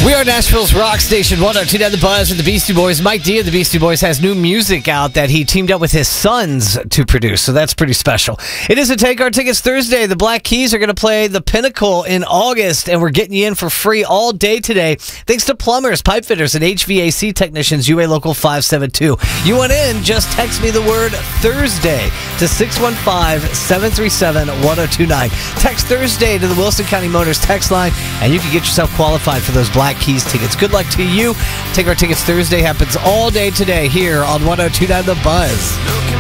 We are Nashville's rock station, 102.9 The Buzz with the Beastie Boys. Mike D of the Beastie Boys has new music out that he teamed up with his sons to produce, so that's pretty special. It is a Take Our Tickets Thursday. The Black Keys are going to play the Pinnacle in August, and we're getting you in for free all day today, thanks to plumbers, pipe fitters, and HVAC technicians, UA Local 572. You want in, just text me the word Thursday to 615-737-1029. Text Thursday to the Wilson County Motors text line, and you can get yourself qualified for those Black Keys tickets. Good luck to you. Take Our Tickets Thursday happens all day today here on 102.9 The Buzz.